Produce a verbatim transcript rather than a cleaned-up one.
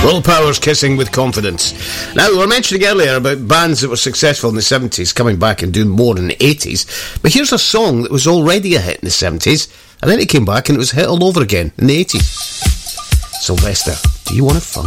Will Power's Kissing with Confidence. Now, we were mentioning earlier about bands that were successful in the seventies coming back and doing more in the eighties, but here's a song that was already a hit in the seventies, and then it came back and it was a hit all over again in the eighties. Sylvester, do you want to funk?